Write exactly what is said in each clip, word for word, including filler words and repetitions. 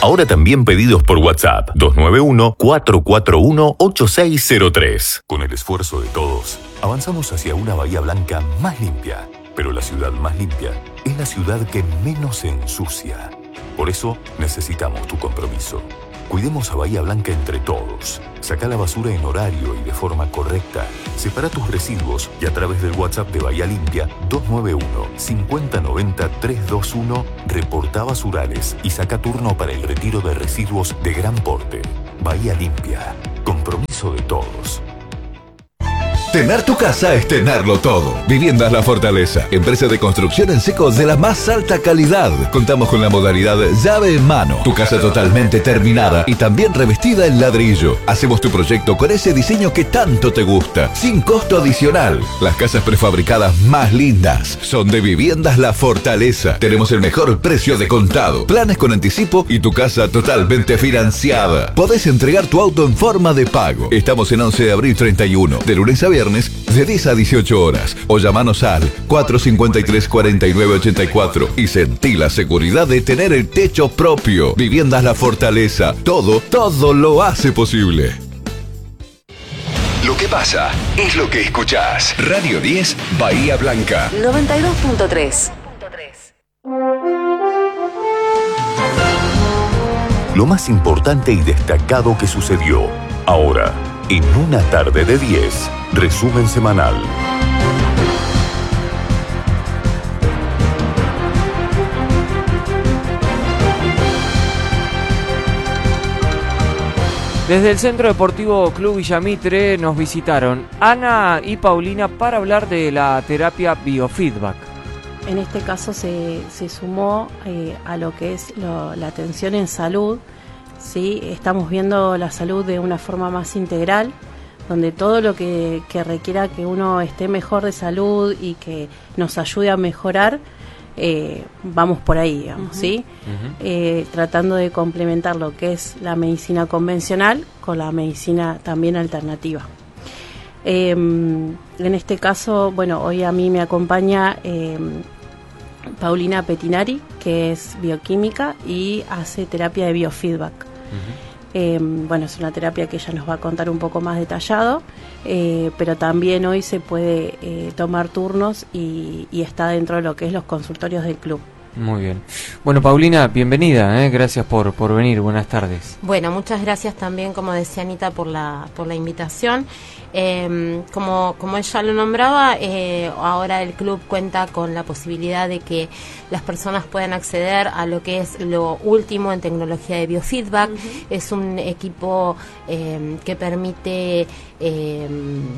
Ahora también pedidos por WhatsApp dos nueve uno, cuatro cuatro uno, ocho seis cero tres. Con el esfuerzo de todos, avanzamos hacia una Bahía Blanca más limpia. Pero la ciudad más limpia es la ciudad que menos se ensucia. Por eso necesitamos tu compromiso. Cuidemos a Bahía Blanca entre todos. Saca la basura en horario y de forma correcta. Separa tus residuos y a través del WhatsApp de Bahía Limpia dos nueve uno, cinco cero nueve cero, tres dos uno reporta basurales y saca turno para el retiro de residuos de gran porte. Bahía Limpia. Compromiso de todos. Tener tu casa es tenerlo todo. Viviendas La Fortaleza, empresa de construcción en seco de la más alta calidad. Contamos con la modalidad llave en mano. Tu casa totalmente terminada y también revestida en ladrillo. Hacemos tu proyecto con ese diseño que tanto te gusta, sin costo adicional. Las casas prefabricadas más lindas son de Viviendas La Fortaleza. Tenemos el mejor precio de contado, planes con anticipo y tu casa totalmente financiada. Podés entregar tu auto en forma de pago. Estamos en once de abril treinta y uno, de lunes a viernes, de diez a dieciocho horas, o llamanos al cuatro cinco tres, cuatro nueve ocho cuatro y sentí la seguridad de tener el techo propio. Viviendas La Fortaleza, todo, todo lo hace posible. Lo que pasa es lo que escuchás. Radio diez, Bahía Blanca. noventa y dos punto tres. Lo más importante y destacado que sucedió. Ahora, en una tarde de diez, resumen semanal. Desde el Centro Deportivo Club Villamitre nos visitaron Ana y Paulina para hablar de la terapia biofeedback. En este caso se, se sumó eh, a lo que es lo, la atención en salud. Sí, estamos viendo la salud de una forma más integral, donde todo lo que, que requiera que uno esté mejor de salud y que nos ayude a mejorar, eh, vamos por ahí, digamos, uh-huh. ¿sí? Uh-huh. Eh, tratando de complementar lo que es la medicina convencional con la medicina también alternativa. Eh, en este caso, bueno, hoy a mí me acompaña eh, Paulina Petinari, que es bioquímica y hace terapia de biofeedback. Uh-huh. Eh, bueno, es una terapia que ella nos va a contar un poco más detallado, eh, pero también hoy se puede eh, tomar turnos y, y está dentro de lo que es los consultorios del club. Muy bien. Bueno, Paulina, bienvenida, ¿eh? Gracias por, por venir, buenas tardes. Bueno, muchas gracias también, como decía Anita, por la, por la invitación. Eh, como, como ella lo nombraba, eh, ahora el club cuenta con la posibilidad de que las personas puedan acceder a lo que es lo último en tecnología de biofeedback. Uh-huh. Es un equipo eh, que permite eh,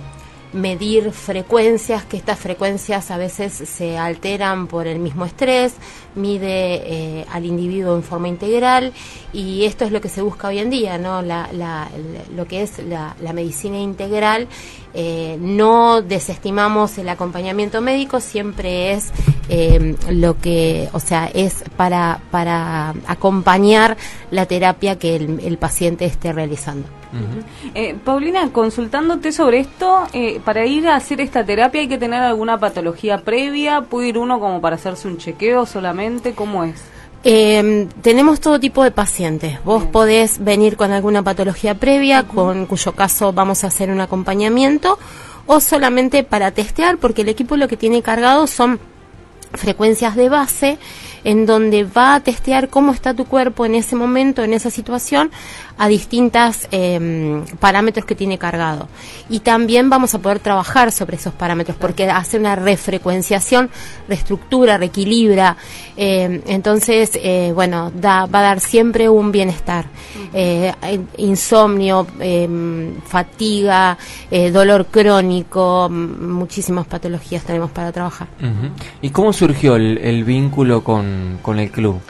medir frecuencias, que estas frecuencias a veces se alteran por el mismo estrés, mide eh, al individuo en forma integral, y esto es lo que se busca hoy en día, ¿no? La, la, la, lo que es la, la medicina integral. Eh, no desestimamos el acompañamiento médico, siempre es eh, lo que, o sea, es para, para acompañar la terapia que el, el paciente esté realizando. Uh-huh. Eh, Paulina, consultándote sobre esto, eh, para ir a hacer esta terapia hay que tener alguna patología previa, ¿puede ir uno como para hacerse un chequeo solamente? ¿Cómo es? Eh, tenemos todo tipo de pacientes. Vos Bien. podés venir con alguna patología previa, uh-huh. con cuyo caso vamos a hacer un acompañamiento, o solamente para testear, porque el equipo lo que tiene cargado son frecuencias de base, en donde va a testear cómo está tu cuerpo en ese momento, en esa situación, a distintas eh, parámetros que tiene cargado. Y también vamos a poder trabajar sobre esos parámetros, porque hace una refrecuenciación, reestructura, reequilibra, eh, entonces, eh, bueno, da, va a dar siempre un bienestar. Eh, insomnio, eh, fatiga, eh, dolor crónico, muchísimas patologías tenemos para trabajar. Uh-huh. ¿Y cómo surgió el, el vínculo con, con el club?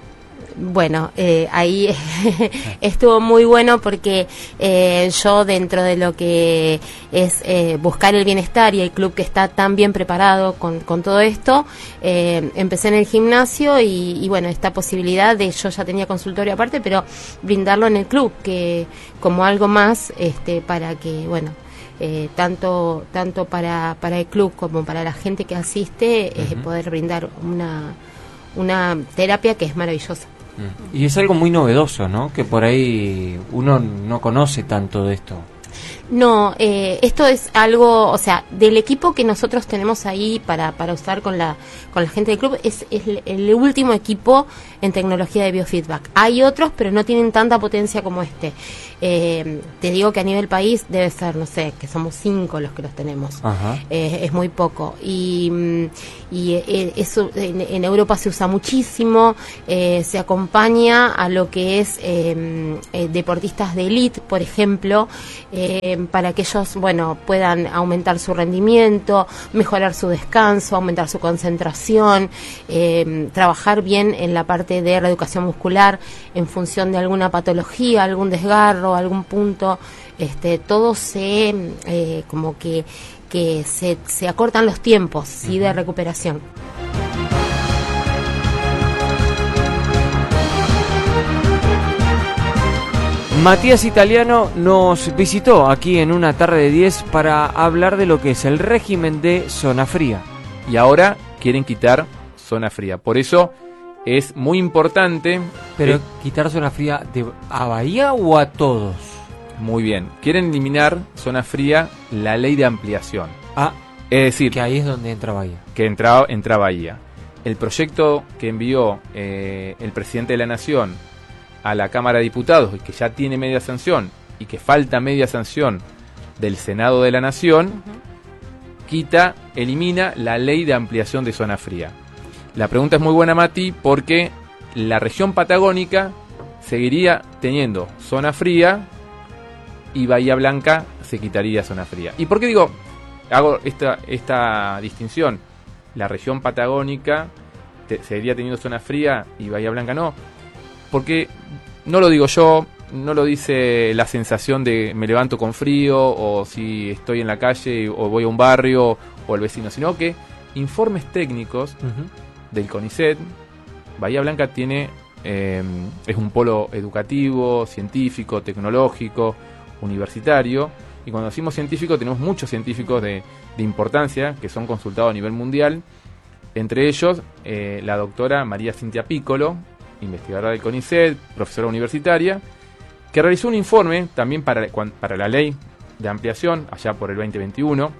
Bueno, eh, ahí estuvo muy bueno porque eh, yo, dentro de lo que es eh, buscar el bienestar, y el club que está tan bien preparado con, con todo esto, eh, empecé en el gimnasio y, y bueno, esta posibilidad de, yo ya tenía consultorio aparte, pero brindarlo en el club, que como algo más, este, para que, bueno, eh, tanto tanto para, para el club como para la gente que asiste, uh-huh. eh, poder brindar una, una terapia que es maravillosa. Y es algo muy novedoso, ¿no? Que por ahí uno no conoce tanto de esto. No, eh, esto es algo, o sea, del equipo que nosotros tenemos ahí para, para usar con la con la gente del club, es, es el, el último equipo en tecnología de biofeedback. Hay otros, pero no tienen tanta potencia como este. Eh, te digo que a nivel país debe ser, no sé, que somos cinco los que los tenemos. Eh, es muy poco. Y, y eh, eso en, en Europa se usa muchísimo, eh, se acompaña a lo que es eh, eh, deportistas de élite, por ejemplo, eh, para que ellos, bueno, puedan aumentar su rendimiento, mejorar su descanso, aumentar su concentración, eh, trabajar bien en la parte de reeducación muscular en función de alguna patología, algún desgarro, algún punto, este, todo se, eh, como que, que se, se acortan los tiempos, ¿sí? De recuperación. Matías Italiano nos visitó aquí en una tarde de diez para hablar de lo que es el régimen de zona fría. Y ahora quieren quitar zona fría. Por eso es muy importante... Pero eh, quitar zona fría de, a Bahía o a todos. Muy bien. Quieren eliminar zona fría la ley de ampliación. Ah, es decir... Que ahí es donde entra Bahía. Que entra, entra Bahía. El proyecto que envió eh, el presidente de la Nación a la Cámara de Diputados, y que ya tiene media sanción, y que falta media sanción del Senado de la Nación, uh-huh. quita, elimina la ley de ampliación de zona fría. La pregunta es muy buena, Mati, porque la región patagónica seguiría teniendo zona fría y Bahía Blanca se quitaría zona fría. ¿Y por qué digo, hago esta, esta distinción? La región patagónica te, seguiría teniendo zona fría y Bahía Blanca no. Porque no lo digo yo, no lo dice la sensación de me levanto con frío, o si estoy en la calle o voy a un barrio o el vecino, sino que informes técnicos uh-huh. del CONICET. Bahía Blanca tiene eh, es un polo educativo, científico, tecnológico, universitario, y cuando decimos científico tenemos muchos científicos de, de importancia que son consultados a nivel mundial, entre ellos eh, la doctora María Cintia Piccolo, investigadora del CONICET, profesora universitaria, que realizó un informe también para, para la ley de ampliación, allá por el veinte veintiuno,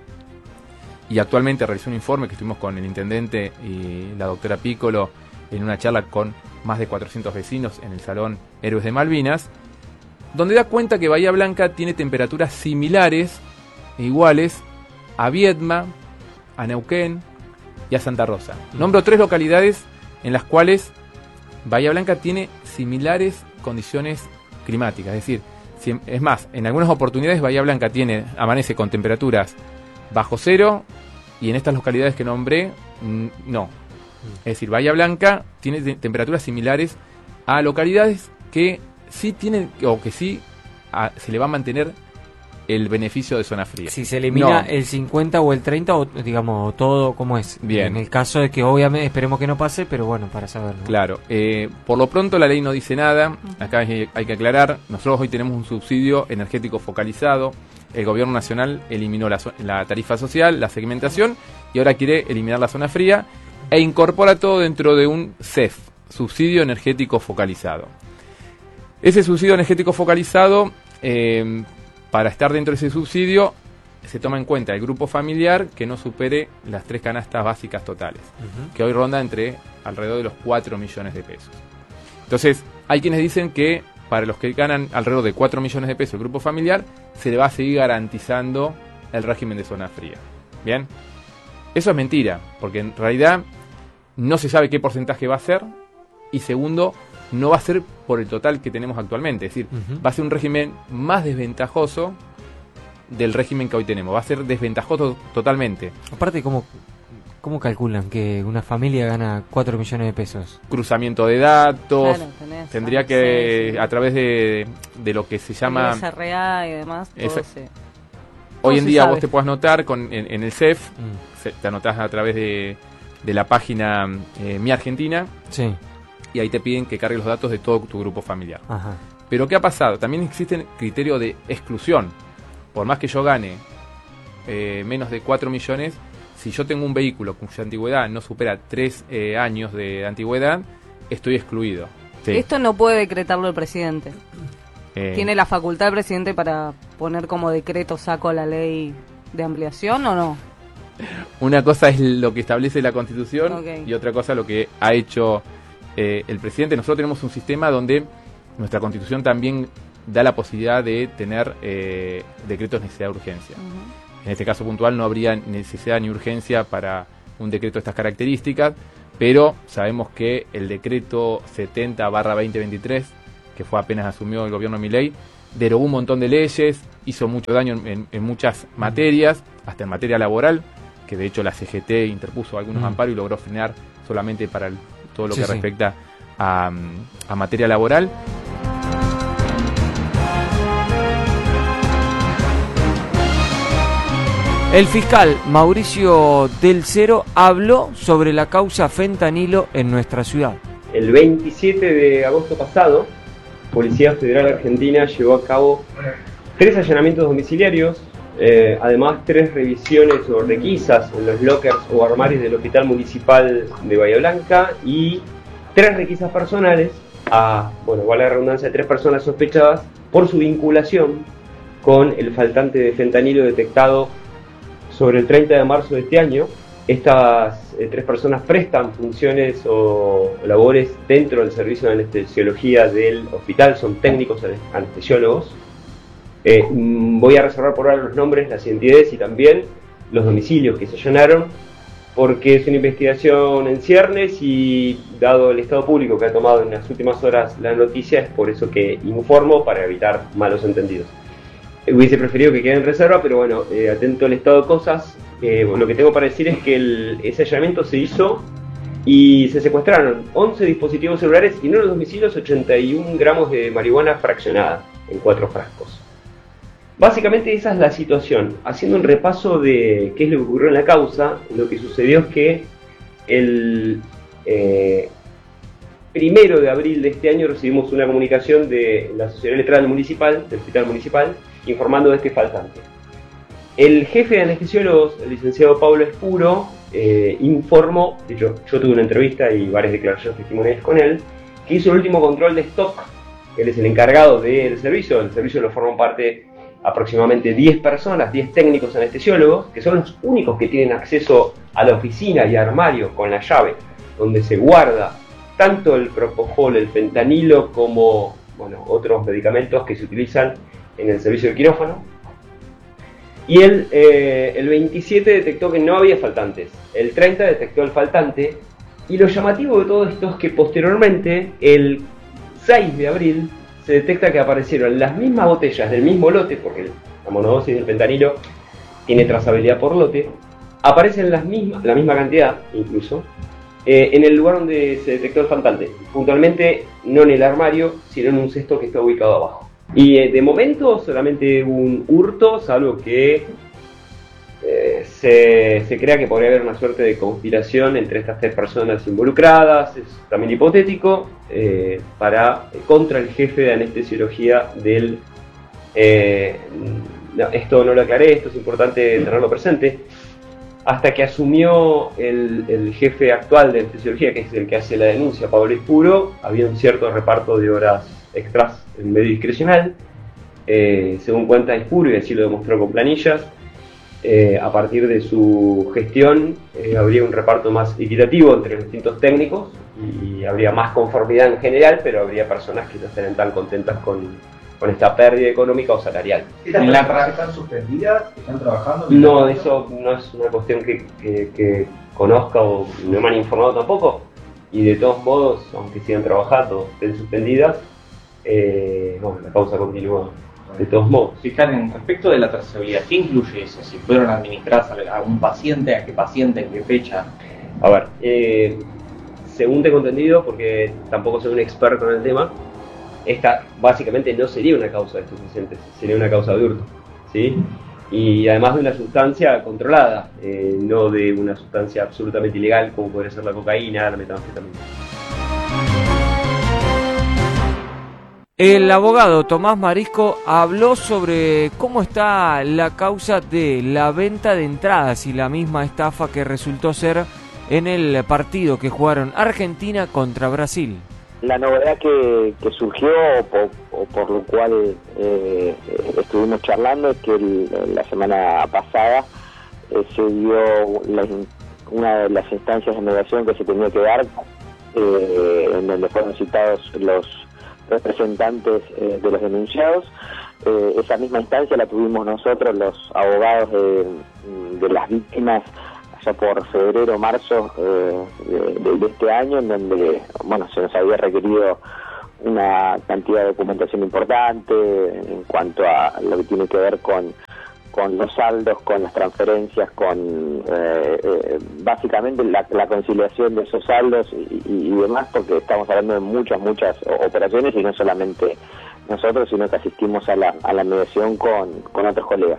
y actualmente realizó un informe que estuvimos con el intendente y la doctora Piccolo en una charla con más de cuatrocientos vecinos en el Salón Héroes de Malvinas, donde da cuenta que Bahía Blanca tiene temperaturas similares e iguales a Viedma, a Neuquén y a Santa Rosa. Nombro tres localidades en las cuales Bahía Blanca tiene similares condiciones climáticas, es decir, si, es más, en algunas oportunidades Bahía Blanca tiene, amanece con temperaturas bajo cero, y en estas localidades que nombré, no. Es decir, Bahía Blanca tiene te- temperaturas similares a localidades que sí tienen, o que sí a, se le va a mantener el beneficio de zona fría. Si se elimina no. el cincuenta o el treinta, o digamos, todo como es. Bien. En el caso de que obviamente esperemos que no pase, pero bueno, para saberlo. Claro. Eh, por lo pronto la ley no dice nada. Acá hay, hay que aclarar. Nosotros hoy tenemos un subsidio energético focalizado. El gobierno nacional eliminó la, la tarifa social, la segmentación, y ahora quiere eliminar la zona fría e incorpora todo dentro de un C E F, subsidio energético focalizado. Ese subsidio energético focalizado... Eh, Para estar dentro de ese subsidio, se toma en cuenta el grupo familiar que no supere las tres canastas básicas totales, uh-huh. que hoy ronda entre alrededor de los cuatro millones de pesos. Entonces, hay quienes dicen que para los que ganan alrededor de cuatro millones de pesos el grupo familiar, se le va a seguir garantizando el régimen de zona fría. ¿Bien? Eso es mentira, porque en realidad no se sabe qué porcentaje va a ser, y segundo, no va a ser por el total que tenemos actualmente. Es decir, uh-huh. va a ser un régimen más desventajoso del régimen que hoy tenemos. Va a ser desventajoso totalmente. Aparte, ¿cómo, cómo calculan que una familia gana cuatro millones de pesos? Cruzamiento de datos. Claro, tenés, tendría que, sí, sí. a través de, de lo que se llama... S R A y demás, todo esa, se... Hoy en se día sabe. vos te puedes anotar con, en, en el C E F, Mm. se, te anotás a través de, de la página eh, Mi Argentina. Sí. Y ahí te piden que cargues los datos de todo tu grupo familiar. Ajá. Pero ¿qué ha pasado? También existen criterios de exclusión. Por más que yo gane eh, menos de cuatro millones, si yo tengo un vehículo cuya antigüedad no supera tres eh, años de antigüedad, estoy excluido. Sí. Esto no puede decretarlo el presidente. Eh, ¿Tiene la facultad el presidente para poner como decreto saco la ley de ampliación o no? Una cosa es lo que establece la Constitución, Okay. y otra cosa lo que ha hecho eh, el presidente. Nosotros tenemos un sistema donde nuestra Constitución también da la posibilidad de tener eh, decretos de necesidad de urgencia. Uh-huh. En este caso puntual no habría necesidad ni urgencia para un decreto de estas características, pero sabemos que el decreto setenta barra veinte veintitrés, que fue apenas asumió el gobierno Milei, derogó un montón de leyes, hizo mucho daño en, en, en muchas materias, hasta en materia laboral, que de hecho la C G T interpuso algunos Mm. amparos y logró frenar solamente para el, todo lo Sí, que sí. respecta a, a materia laboral. El fiscal Mauricio Del Cero habló sobre la causa fentanilo en nuestra ciudad. El veintisiete de agosto pasado, Policía Federal Argentina llevó a cabo tres allanamientos domiciliarios, eh, además tres revisiones o requisas en los lockers o armarios del Hospital Municipal de Bahía Blanca y tres requisas personales a, bueno, vale la redundancia, tres personas sospechadas por su vinculación con el faltante de fentanilo detectado sobre el treinta de marzo de este año. Estas eh, tres personas prestan funciones o labores dentro del servicio de anestesiología del hospital, son técnicos anestesiólogos. Eh, voy a reservar por ahora los nombres, las identidades y también los domicilios que se allanaron, porque es una investigación en ciernes y dado el estado público que ha tomado en las últimas horas la noticia, es por eso que informo para evitar malos entendidos. Hubiese preferido que quede en reserva, pero bueno, eh, atento al estado de cosas, eh, lo que tengo para decir es que el, ese allanamiento se hizo y se secuestraron once dispositivos celulares y en unos domicilios ochenta y un gramos de marihuana fraccionada en cuatro frascos. Básicamente esa es la situación. Haciendo un repaso de qué es lo que ocurrió en la causa, lo que sucedió es que el eh, primero de abril de este año recibimos una comunicación de la Sociedad Electoral Municipal, del Hospital Municipal, informando de este faltante. El jefe de anestesiólogos, el licenciado Pablo Espuro, eh, informó, de hecho yo tuve una entrevista y varias declaraciones testimoniales con él, que hizo el último control de stock. Él es el encargado del servicio, el servicio lo forman parte aproximadamente diez personas, diez técnicos anestesiólogos, que son los únicos que tienen acceso a la oficina y armario con la llave, donde se guarda tanto el propofol, el fentanilo, como bueno, otros medicamentos que se utilizan en el servicio de quirófano. Y él, eh, el veintisiete detectó que no había faltantes, el treinta detectó el faltante, y lo llamativo de todo esto es que posteriormente, el seis de abril, se detecta que aparecieron las mismas botellas del mismo lote, porque la monodosis del fentanilo tiene trazabilidad por lote, aparecen las mismas, la misma cantidad incluso, eh, en el lugar donde se detectó el faltante, puntualmente no en el armario, sino en un cesto que está ubicado abajo. Y eh, de momento solamente un hurto, salvo que eh, se, se crea que podría haber una suerte de conspiración entre estas tres personas involucradas, es también hipotético, eh, para contra el jefe de anestesiología del... Eh, no, esto no lo aclaré, esto es importante tenerlo presente. Hasta que asumió el, el jefe actual de anestesiología, que es el que hace la denuncia, Pablo Espuro, había un cierto reparto de horas extras en medio discrecional, eh, según cuenta Espuro, y así lo demostró con planillas. Eh, a partir de su gestión eh, habría un reparto más equitativo entre los distintos técnicos y habría más conformidad en general, pero habría personas que no estarían tan contentas con, con esta pérdida económica o salarial. ¿Estas personas están suspendidas? ¿Están trabajando? No, eso no es una cuestión que, que, que conozca o no me han informado tampoco, y de todos modos, aunque sigan trabajando, estén suspendidas, eh, bueno, la causa continúa de todos modos. Fiscal, en respecto de la trazabilidad, ¿qué incluye eso? Si fueron administradas a un paciente, ¿a qué paciente, en qué fecha? A ver, eh, según tengo entendido, porque tampoco soy un experto en el tema, esta básicamente no sería una causa de estupefacientes, sería una causa de hurto, ¿sí? Y además de una sustancia controlada, eh, no de una sustancia absolutamente ilegal como podría ser la cocaína, la metanfetamina. El abogado Tomás Marisco habló sobre cómo está la causa de la venta de entradas y la misma estafa que resultó ser en el partido que jugaron Argentina contra Brasil. la novedad que, que surgió o por, o por lo cual eh, estuvimos charlando es que el, la semana pasada eh, se dio la, una de las instancias de mediación que se tenía que dar, eh, en donde fueron citados los representantes eh, de los denunciados. Eh, esa misma instancia la tuvimos nosotros, los abogados de, de las víctimas, allá por febrero, marzo eh, de, de este año, en donde bueno se nos había requerido una cantidad de documentación importante en cuanto a lo que tiene que ver con con los saldos, con las transferencias, con eh, eh, básicamente la, la conciliación de esos saldos y, y, y demás, porque estamos hablando de muchas, muchas operaciones y no solamente nosotros, sino que asistimos a la, a la mediación con, con otros colegas.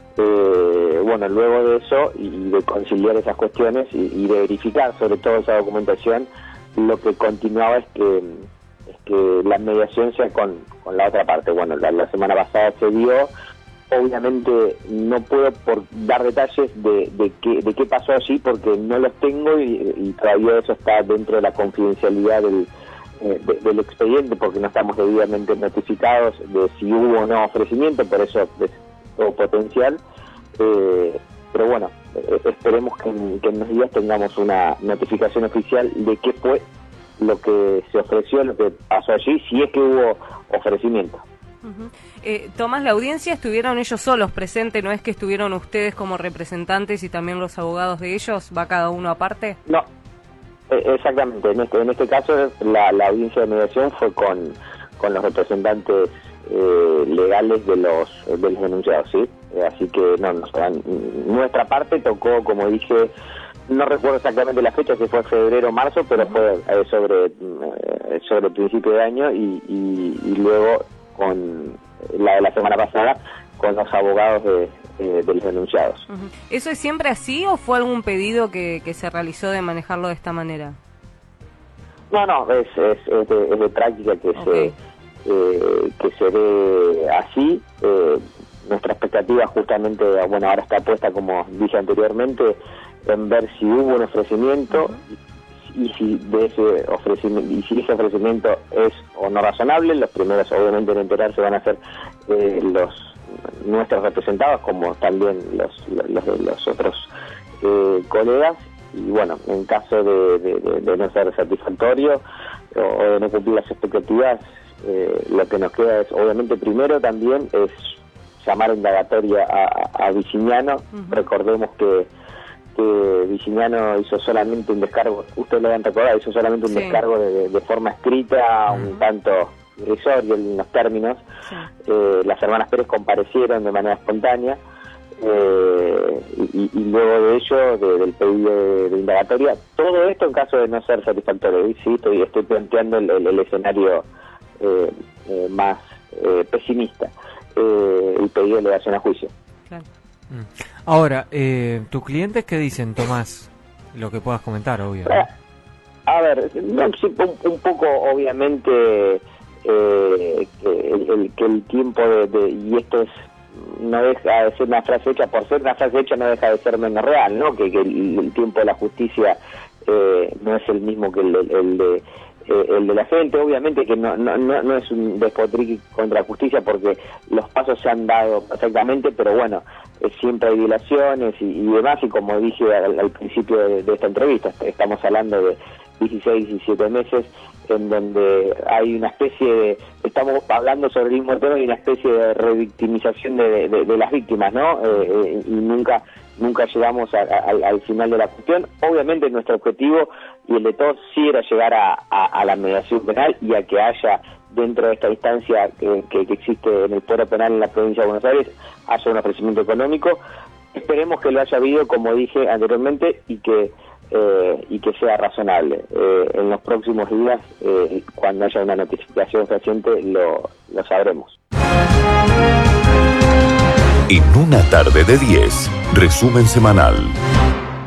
Eh, bueno, luego de eso y de conciliar esas cuestiones y, y de verificar sobre todo esa documentación, lo que continuaba es que, es que la mediación sea con, con la otra parte. Bueno, la, la semana pasada se dio. Obviamente no puedo por dar detalles de, de, qué, de qué pasó allí porque no los tengo y, y todavía eso está dentro de la confidencialidad del, eh, de, del expediente, porque no estamos debidamente notificados de si hubo o no ofrecimiento, por eso es todo potencial. Eh, pero bueno, eh, esperemos que en, que en unos días tengamos una notificación oficial de qué fue lo que se ofreció, lo que pasó allí, si es que hubo ofrecimiento. Uh-huh. eh, Tomás, la audiencia estuvieron ellos solos presentes, ¿no es que estuvieron ustedes como representantes y también los abogados de ellos? ¿Va cada uno aparte? No, eh, exactamente. En este, en este caso la, la audiencia de mediación fue con, con los representantes eh, legales de los, de los denunciados, ¿sí? Eh, así que no, no, nuestra parte tocó, como dije, no recuerdo exactamente la fecha, si fue febrero o marzo, pero uh-huh. fue eh, sobre eh, sobre el principio de año y, y, y luego con la de la semana pasada con los abogados de, eh, de los denunciados. Uh-huh. ¿Eso es siempre así o fue algún pedido que, que se realizó de manejarlo de esta manera? No, no, es, es, es, de, es de práctica que okay. se eh, que se ve así. Eh, nuestra expectativa justamente, bueno, ahora está puesta, como dije anteriormente, en ver si hubo un ofrecimiento uh-huh. y si de ese ofrecimiento y si ese ofrecimiento es o no razonable. Los primeros obviamente en enterarse van a ser eh, los nuestros representados, como también los los, los, los otros eh, colegas, y bueno, en caso de, de, de, de no ser satisfactorio o, o de no cumplir las expectativas, eh, lo que nos queda es obviamente primero también es llamar a indagatoria a, a Viciniano. Uh-huh. Recordemos que que Viciniano hizo solamente un descargo, ustedes lo han recordado, hizo solamente un sí. descargo de, de forma escrita, uh-huh. un tanto irrisorio en los términos. Sí. Eh, las hermanas Pérez comparecieron de manera espontánea eh, y, y luego de ello, de, del pedido de, de indagatoria, todo esto en caso de no ser satisfactorio. Y sí, estoy, estoy planteando el, el, el escenario eh, eh, más eh, pesimista, eh, el pedido de elevación a juicio. Claro. Ahora, eh, ¿tus clientes qué dicen, Tomás? Lo que puedas comentar, obvio. ¿no? A ver, no, sí, un, un poco, obviamente, eh, que, el, el, que el tiempo de, de... Y esto es no deja de ser una frase hecha, por ser una frase hecha no deja de ser menos real, ¿no? Que, que el, el tiempo de la justicia eh, no es el mismo que el, el, el de... Eh, el de la gente. Obviamente que no no no, no es un despotrique contra la justicia, porque los pasos se han dado perfectamente, pero bueno, eh, siempre hay violaciones y, y demás, y como dije al, al principio de, de esta entrevista, estamos hablando de dieciséis, diecisiete meses en donde hay una especie de, estamos hablando sobre el mismo tema y una especie de revictimización de, de, de las víctimas, ¿no? Eh, eh, y nunca nunca llegamos a, a, al final de la cuestión. Obviamente nuestro objetivo y el de todos sí era llegar a, a, a la mediación penal y a que haya dentro de esta instancia que, que, que existe en el Poder Penal en la provincia de Buenos Aires, haya un ofrecimiento económico. Esperemos que lo haya habido, como dije anteriormente, y que eh, y que sea razonable. Eh, en los próximos días, eh, cuando haya una notificación fehaciente, lo, lo sabremos. En una tarde de diez, resumen semanal.